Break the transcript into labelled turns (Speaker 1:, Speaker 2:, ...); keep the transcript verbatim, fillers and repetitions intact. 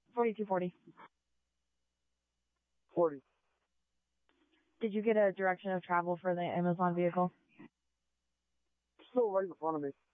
Speaker 1: forty-two forty.
Speaker 2: forty.
Speaker 1: Did you get a direction of travel for the Amazon vehicle?
Speaker 2: Still right in front of me.